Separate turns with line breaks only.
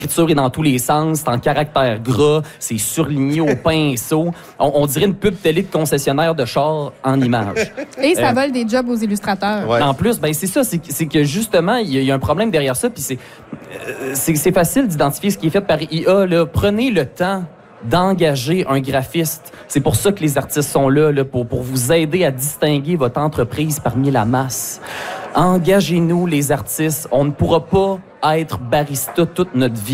L'écriture est dans tous les sens, c'est en caractère gras, c'est surligné au pinceau. On dirait une pub télé de concessionnaire de char en images.
Et ça vole des jobs aux illustrateurs.
Ouais.
En plus, ben c'est ça, c'est que justement, il y a un problème derrière ça, puis c'est facile d'identifier ce qui est fait par IA. Là. Prenez le temps d'engager un graphiste. C'est pour ça que les artistes sont là pour vous aider à distinguer votre entreprise parmi la masse. Engagez-nous, les artistes. On ne pourra pas être barista toute notre vie.